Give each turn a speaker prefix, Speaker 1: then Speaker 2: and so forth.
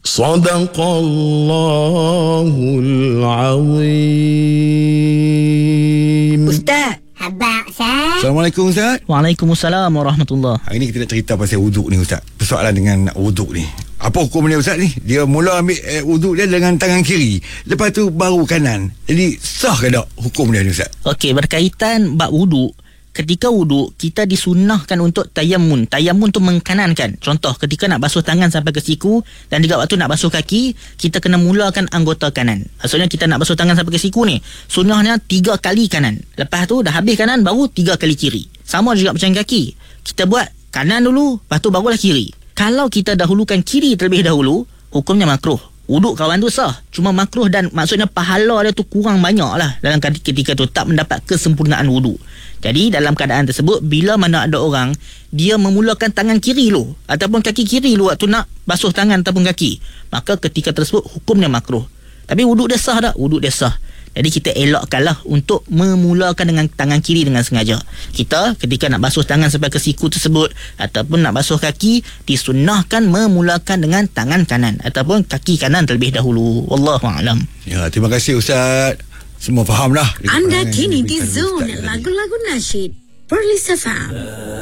Speaker 1: Sadaqallahul Azim.
Speaker 2: Ustaz. Abang Ustaz.
Speaker 3: Assalamualaikum Ustaz.
Speaker 4: Waalaikumsalam warahmatullahi.
Speaker 3: Hari ni kita nak cerita pasal wuduk ni Ustaz. Persoalan dengan wuduk ni. Apa hukum dia Ustaz ni? Dia mula ambil wuduk dia dengan tangan kiri, lepas tu baru kanan. Jadi sah ke tak hukum dia ni Ustaz?
Speaker 4: Okey, berkaitan bab wuduk. Ketika wuduk, kita disunnahkan untuk tayammun. Tayammun tu mengkanankan. Contoh, ketika nak basuh tangan sampai ke siku dan juga waktu nak basuh kaki, kita kena mulakan anggota kanan. Maksudnya kita nak basuh tangan sampai ke siku ni, sunnahnya 3 kali kanan. Lepas tu dah habis kanan, baru 3 kali kiri. Sama juga macam kaki. Kita buat kanan dulu, lepas tu barulah kiri. Kalau kita dahulukan kiri terlebih dahulu, hukumnya makruh. Wuduk kawan tu sah, cuma makruh dan maksudnya pahala dia tu kurang banyak lah dalam ketika tu, tak mendapat kesempurnaan wuduk. Jadi dalam keadaan tersebut, bila mana ada orang dia memulakan tangan kiri lu ataupun kaki kiri lu waktu nak basuh tangan ataupun kaki, maka ketika tersebut hukumnya makruh. Tapi wuduk dia sah tak? Wuduk dia sah. Jadi kita elakkanlah untuk memulakan dengan tangan kiri dengan sengaja. Kita ketika nak basuh tangan sampai ke siku tersebut ataupun nak basuh kaki, disunnahkan memulakan dengan tangan kanan ataupun kaki kanan terlebih dahulu. Wallahualam.
Speaker 3: Ya, terima kasih Ustaz. Semua faham dah.
Speaker 2: Anda kini di zona lagu-lagu nasyid Perlis FM.